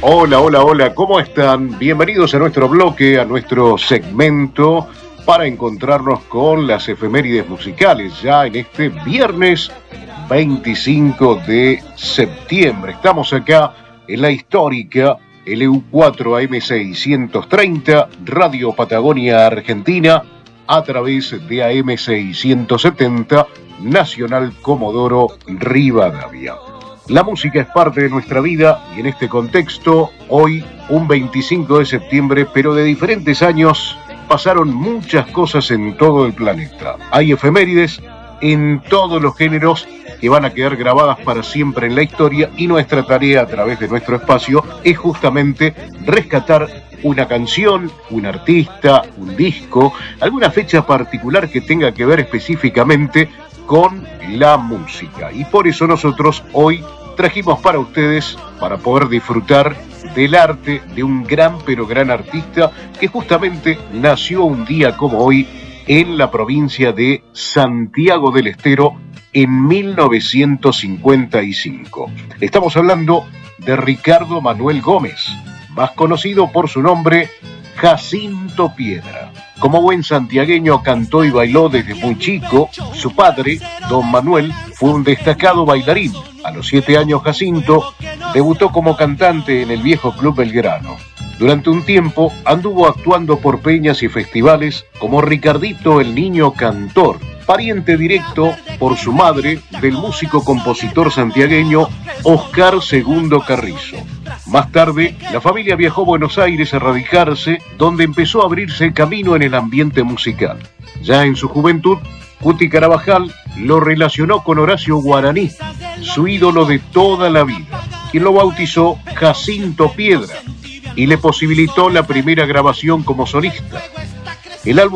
Hola, hola, hola, ¿cómo están? Bienvenidos a nuestro bloque, a nuestro segmento para encontrarnos con las efemérides musicales ya en este viernes 25 de septiembre. Estamos acá en la histórica LU4 AM630, Radio Patagonia Argentina, a través de AM670, Nacional Comodoro Rivadavia. La música es parte de nuestra vida y en este contexto, hoy, un 25 de septiembre, pero de diferentes años, pasaron muchas cosas en todo el planeta. Hay efemérides en todos los géneros que van a quedar grabadas para siempre en la historia y nuestra tarea a través de nuestro espacio es justamente rescatar una canción, un artista, un disco, alguna fecha particular que tenga que ver específicamente con la música. Y por eso nosotros hoy trajimos para ustedes, para poder disfrutar del arte de un gran pero gran artista que justamente nació un día como hoy en la provincia de Santiago del Estero en 1955. Estamos hablando de Ricardo Manuel Gómez, más conocido por su nombre Jacinto Piedra. Como buen santiagueño cantó y bailó desde muy chico. Su padre, don Manuel, fue un destacado bailarín. A los 7 años Jacinto debutó como cantante en el viejo Club Belgrano. Durante un tiempo anduvo actuando por peñas y festivales como Ricardito el Niño Cantor, pariente directo por su madre del músico-compositor santiagueño Oscar II Carrizo. Más tarde, la familia viajó a Buenos Aires a radicarse, donde empezó a abrirse camino en el ambiente musical. Ya en su juventud, Cuti Carabajal lo relacionó con Horacio Guaraní, su ídolo de toda la vida, quien lo bautizó Jacinto Piedra y le posibilitó la primera grabación como solista. El álbum